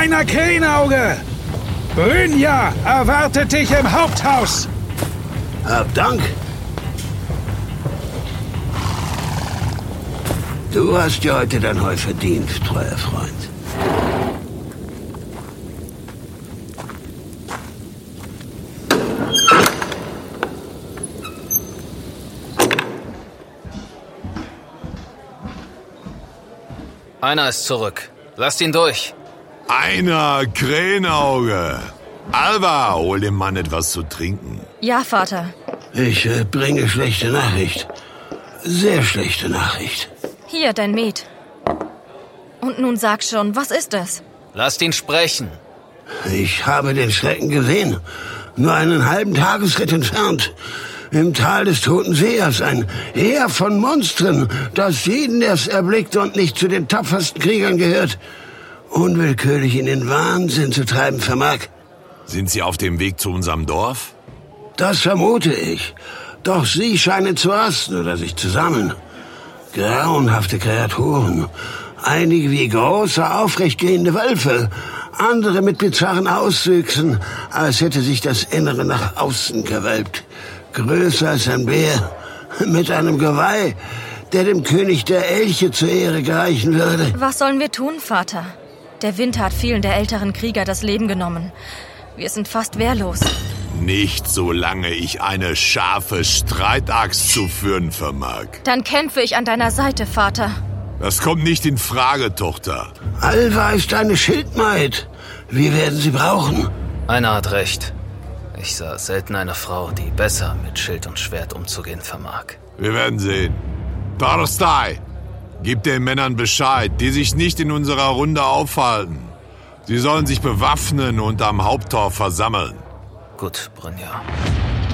kleiner Krähenauge! Brynja erwartet dich im Haupthaus! Hab Dank. Du hast dir heute dein Heu verdient, treuer Freund. Einer ist zurück. Lasst ihn durch. Einer, Krähenauge. Alva, hol dem Mann etwas zu trinken. Ja, Vater. Ich bringe schlechte Nachricht. Sehr schlechte Nachricht. Hier, dein Met. Und nun sag schon, was ist es? Lasst ihn sprechen. Ich habe den Schrecken gesehen. Nur einen halben Tagesritt entfernt. Im Tal des Toten Seers ein Heer von Monstern, das jeden, der es erblickt und nicht zu den tapfersten Kriegern gehört, unwillkürlich in den Wahnsinn zu treiben vermag. Sind Sie auf dem Weg zu unserem Dorf? Das vermute ich. Doch sie scheinen zu rasten oder sich zu sammeln. Grauenhafte Kreaturen. Einige wie große, aufrechtgehende Wölfe. Andere mit bizarren Auswüchsen, als hätte sich das Innere nach außen gewölbt. Größer als ein Bär. Mit einem Geweih, der dem König der Elche zur Ehre gereichen würde. Was sollen wir tun, Vater? Der Winter hat vielen der älteren Krieger das Leben genommen. Wir sind fast wehrlos. Nicht, solange ich eine scharfe Streitaxt zu führen vermag. Dann kämpfe ich an deiner Seite, Vater. Das kommt nicht in Frage, Tochter. Alva ist eine Schildmaid. Wir werden sie brauchen. Einer hat recht. Ich sah selten eine Frau, die besser mit Schild und Schwert umzugehen vermag. Wir werden sehen. Torstai, gib den Männern Bescheid, die sich nicht in unserer Runde aufhalten. Sie sollen sich bewaffnen und am Haupttor versammeln. Gut, Brynja.